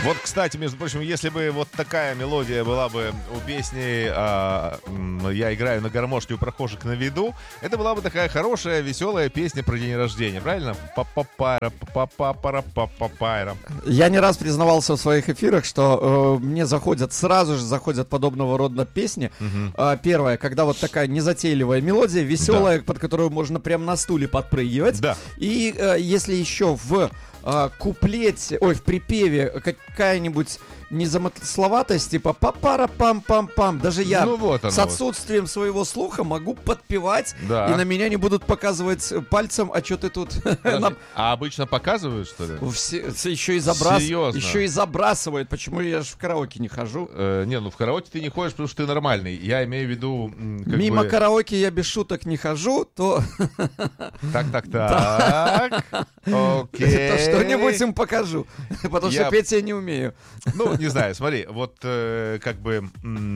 Вот, кстати, между прочим, если бы вот такая мелодия была бы у песни «Я играю на гармошке у прохожих на виду», это была бы такая хорошая, веселая песня про день рождения, правильно? Па-па-пара-па-па-пара-па-па-пайра. Я не раз признавался в своих эфирах, что мне сразу же заходят подобного рода песни. Первое, когда вот такая незатейливая мелодия, веселая, под которую можно прям на стуле подпрыгивать. Да. И если еще в куплете, в припеве какая-нибудь незамысловатость, типа па-пара-пам-пам-пам. Даже я с отсутствием своего слуха могу подпевать, и на меня не будут показывать пальцем, а что ты тут... А обычно показывают, что ли? Еще и забрасывают. Почему я же в караоке не хожу? В караоке ты не ходишь, потому что ты нормальный. Я имею в виду... Мимо караоке я без шуток не хожу, то... Так. Окей. То что-нибудь им покажу. Потому что петь я не умею. Не знаю, смотри, вот как бы...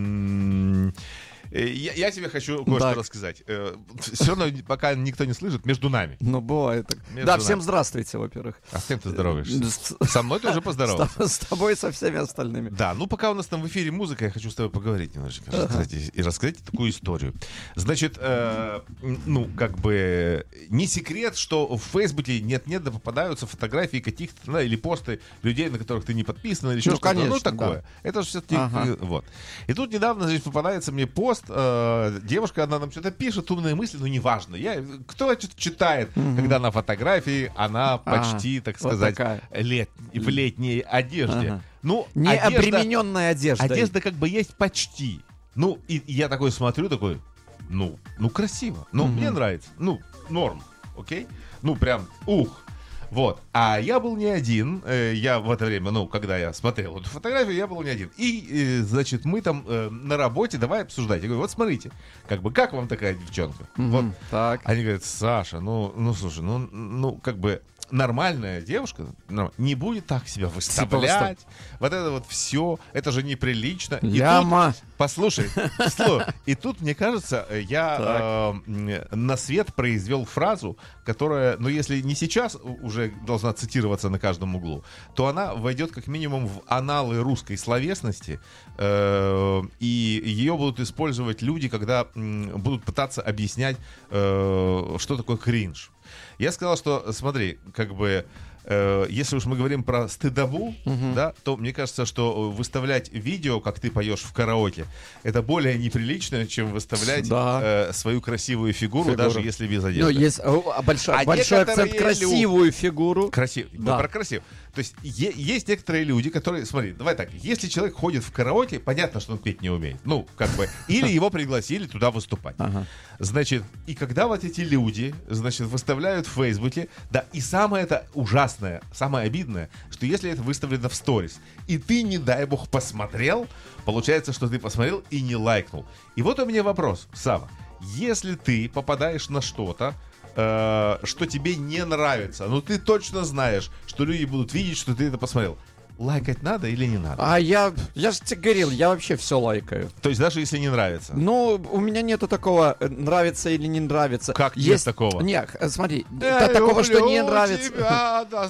Я тебе хочу кое-что рассказать. Все равно, пока никто не слышит, между нами. Бывает так. Да, всем здравствуйте, во-первых. А с кем ты здороваешься? Со мной ты уже поздоровался. С тобой и со всеми остальными. Да, пока у нас там в эфире музыка, я хочу с тобой поговорить немножечко, и рассказать такую историю. Значит, как бы не секрет, что в Фейсбуке нет-нет, да попадаются фотографии каких-то, или посты людей, на которых ты не подписан, или еще что-то. Конечно, такое. Да. Это же все-таки вот. И тут недавно, значит, попадается мне пост. Девушка, она нам что-то пишет, умные мысли, неважно. Кто что-то читает, когда на фотографии она почти, так сказать, в летней одежде. Не обремененная одежда. Одежда как бы есть почти. И я такой смотрю, красиво. Мне нравится. Норм. Окей? Прям, Вот. А я был не один. Я в это время, когда я смотрел эту фотографию, я был не один. И, значит, мы там на работе, давай обсуждать. Я говорю, вот смотрите, как вам такая девчонка? Вот. Так. Они говорят, Саша, слушай, как бы нормальная девушка не будет так себя выставлять. Вот это вот все, это же неприлично. Ляма. Послушай, и тут, мне кажется, я на свет произвел фразу, которая, если не сейчас уже должна цитироваться на каждом углу, то она войдет как минимум в аналы русской словесности, и ее будут использовать люди, когда будут пытаться объяснять, что такое кринж. Я сказал, что, смотри, как бы, если уж мы говорим про стыдобу, да, то мне кажется, что выставлять видео, как ты поешь в караоке, это более неприлично, чем выставлять свою красивую фигуру, даже если без одежды. Есть большой акцент красивую фигуру. Про красивую. То есть есть некоторые люди, которые, смотри, давай так, если человек ходит в караоке, понятно, что он петь не умеет. Или его пригласили туда выступать. Значит, и когда вот эти люди, значит, выставляют в Фейсбуке, да, и самое это ужасное, самое обидное, что если это выставлено в сторис, и ты, не дай бог, посмотрел, получается, что ты посмотрел и не лайкнул. И вот у меня вопрос, Сава, если ты попадаешь на что-то, что тебе не нравится, но ты точно знаешь, что люди будут видеть, что ты это посмотрел, лайкать надо или не надо? Я же тебе говорил, я вообще все лайкаю. То есть даже если не нравится? У меня нету такого, нравится или не нравится. Как есть такого? Нет, смотри, такого, что не нравится. Тебя до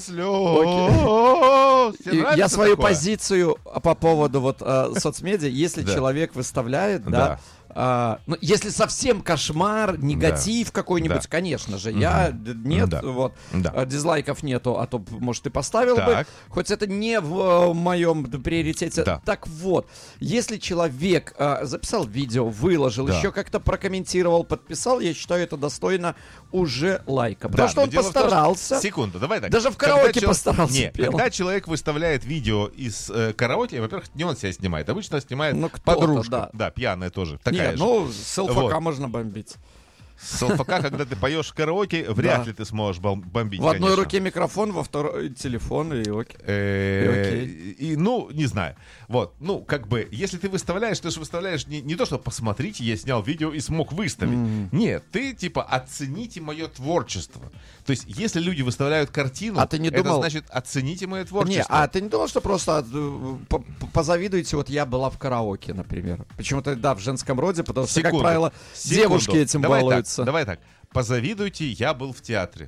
слез. Я свою позицию по поводу соцмедиа, если человек выставляет, если совсем кошмар, негатив какой-нибудь, конечно же, дизлайков нету, а то, может, и поставил бы, хоть это не в моем приоритете. Так вот, если человек записал видео, выложил, еще как-то прокомментировал, подписал, я считаю, это достойно уже лайка, потому что он постарался. Секунду, давай так. Даже в караоке постарался. Нет, когда человек выставляет видео из караоке, во-первых, не он себя снимает, обычно снимает подружка, пьяная тоже. С ЛФК можно бомбить. С ЛФК, когда ты поешь в караоке, вряд ли ты сможешь бомбить. В одной руке микрофон, во второй телефон, и окей. Не знаю. Вот, как бы, если ты выставляешь, ты же выставляешь не то, что посмотрите, я снял видео и смог выставить. Нет, ты типа оцените мое творчество. То есть, если люди выставляют картину, это значит оцените мое творчество. А ты не думал, что просто позавидуете, вот я была в караоке, например. Почему-то, в женском роде, потому что, как правило, девушки этим балуются. Давай так. Позавидуйте, я был в театре.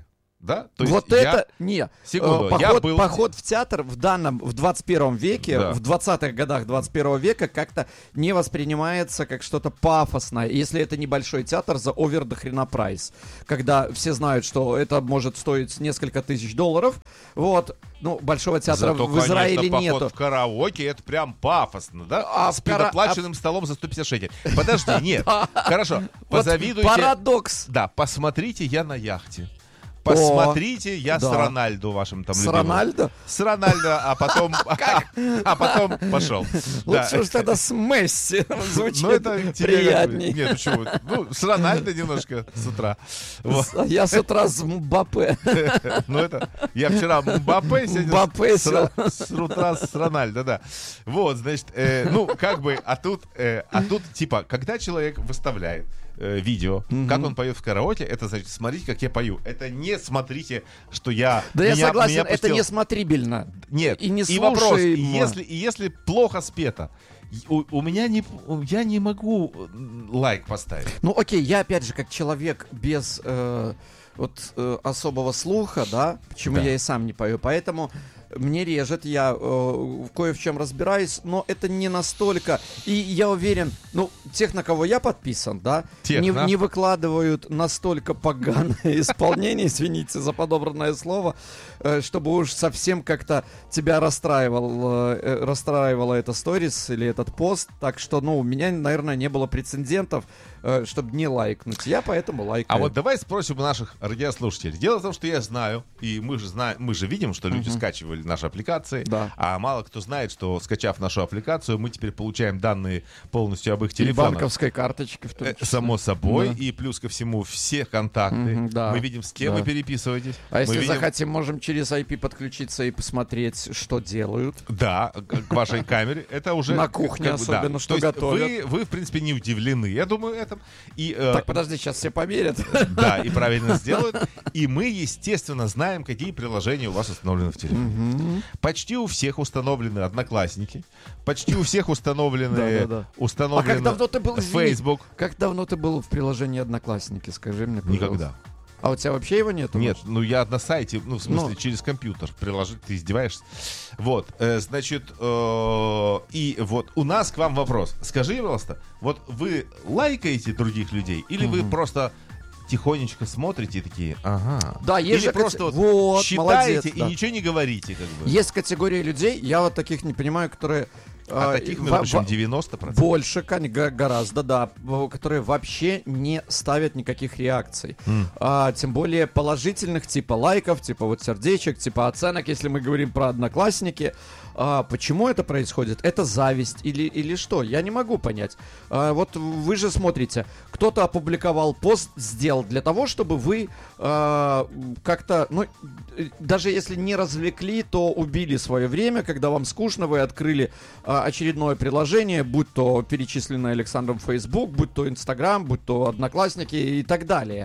Да? То вот есть это, не, секунду, поход в театр в 21 веке, в 20-х годах 21 века как-то не воспринимается как что-то пафосное, если это небольшой театр за овер до хрена прайс, когда все знают, что это может стоить несколько тысяч $, вот, ну, большого театра зато, в Израиле конечно, нету. Поход в караоке, это прям пафосно, да? С предоплаченным столом за 150 шекелей. Подожди, нет, хорошо, позавидуйте. Парадокс. Да, посмотрите, я на яхте. Посмотрите, я с Рональдо вашим там любимым. С Рональдо? С Рональдо, а потом пошел. Лучше уж тогда с Месси звучит приятнее. приятней. Нет, почему? Ну, с Рональдо немножко с утра. Я с утра с Мбаппе. Ну, это... Я вчера Мбаппе, сегодня с утра с Рональдо, да. Вот, значит, ну, как бы, а тут, типа, когда человек выставляет видео, как он поет в караоке, это значит, смотрите, как я пою. Это не смотрите, что я... Да я согласен, это не смотрибельно. Нет, и не вопрос, если плохо спето, я не могу лайк поставить. Ну окей, я опять же, как человек без особого слуха, да, почему я и сам не пою, поэтому... Мне режет, я кое в чем разбираюсь, но это не настолько. И я уверен, ну, тех, на кого я подписан, да, не выкладывают настолько поганое исполнение, извините за подобранное слово, чтобы уж совсем как-то тебя расстраивало это сторис или этот пост. Так что, ну, у меня, наверное, не было прецедентов, чтобы не лайкнуть. Я поэтому лайкаю. А вот давай спросим у наших радиослушателей. Дело в том, что я знаю, и мы же видим, что люди скачивали наши аппликации, а мало кто знает, что, скачав нашу аппликацию, мы теперь получаем данные полностью об их телефонах. И банковской карточки в том числе. Само собой, и плюс ко всему все контакты. Мы видим, с кем вы переписываетесь. А если захотим, можем через IP подключиться и посмотреть, что делают. Да, к вашей камере. Это уже... На кухне особенно, что готовят. Вы, в принципе, не удивлены, я думаю, этому. Так, подожди, сейчас все поверят. Да, и правильно сделают. И мы, естественно, знаем, какие приложения у вас установлены в телефоне. Почти у всех установлены Одноклассники. Почти у всех установлены Facebook. Как давно ты был в приложении Одноклассники, скажи мне, пожалуйста. Никогда. А у тебя вообще его нету? Нет, ну я на сайте, ну в смысле через компьютер приложить, ты издеваешься? Вот, значит, и вот у нас к вам вопрос. Скажи, пожалуйста, вот вы лайкаете других людей или вы просто тихонечко смотрите и такие, ага. Да, есть или же просто вот, читаете молодец, и ничего не говорите, как бы. Есть категория людей, я вот таких не понимаю, которые... таких, между прочим, 90%. Больше, гораздо, да. Которые вообще не ставят никаких реакций. Тем более положительных, типа лайков, типа вот сердечек, типа оценок, если мы говорим про Одноклассники. Почему это происходит? Это зависть или что? Я не могу понять. Вот вы же смотрите, кто-то опубликовал пост, сделал для того, чтобы вы как-то, ну, даже если не развлекли, то убили свое время, когда вам скучно, вы открыли очередное приложение, будь то перечисленное Александром Facebook, будь то Instagram, будь то Одноклассники и так далее.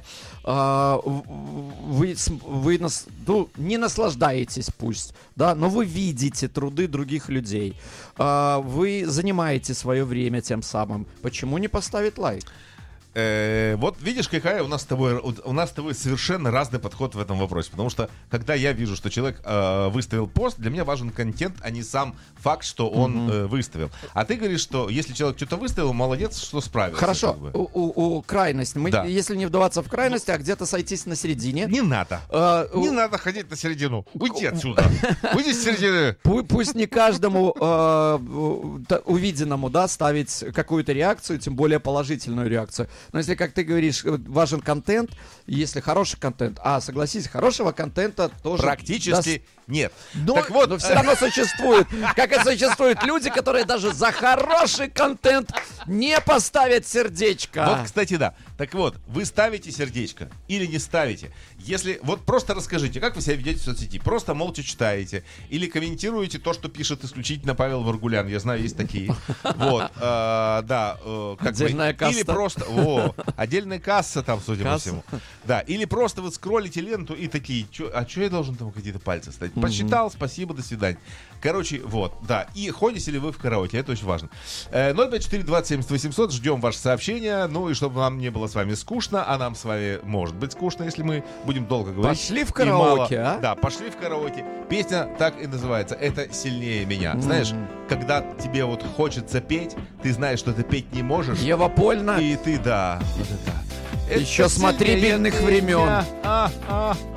Вы не наслаждаетесь пусть, да, но вы видите труды других людей. Вы занимаете свое время тем самым. Почему не поставить лайк? Вот видишь, какая у нас с тобой совершенно разный подход в этом вопросе. Потому что, когда я вижу, что человек выставил пост, для меня важен контент, а не сам факт, что он выставил. А ты говоришь, что если человек что-то выставил, молодец, что справился. Хорошо, как бы. у крайности. Если не вдаваться в крайности, а где-то сойтись на середине. Не надо. Не надо ходить на середину. Уйди отсюда. Уйди с середины. Пусть не каждому увиденному, да, ставить какую-то реакцию, тем более положительную реакцию. Но если, как ты говоришь, важен контент, если хороший контент, согласись, хорошего контента тоже... Практически нет. Но все равно существует. Как и существуют люди, которые даже за хороший контент не поставят сердечко. Вот, кстати, да. Так вот, вы ставите сердечко или не ставите? Если... Вот просто расскажите, как вы себя ведете в соцсети? Просто молча читаете или комментируете то, что пишет исключительно Павел Варгулян. Я знаю, есть такие. Вот. Да. Отдельная касса. Или просто... Отдельная касса там, судя по всему. Да. Или просто вы скроллите ленту и такие, а что я должен там какие-то пальцы ставить? Прочитал, спасибо, до свидания. Короче, вот, да. И ходите ли вы в караоке, это очень важно. 054-20-70-800, ждем ваши сообщения. Ну и чтобы нам не было с вами скучно, а нам с вами может быть скучно, если мы будем долго говорить. Пошли в караоке, а? Да, пошли в караоке. Песня так и называется «Это сильнее меня». Знаешь, когда тебе вот хочется петь, ты знаешь, что ты петь не можешь. Ева Польна. И ты, да, вот это. Еще смотри бедных времен.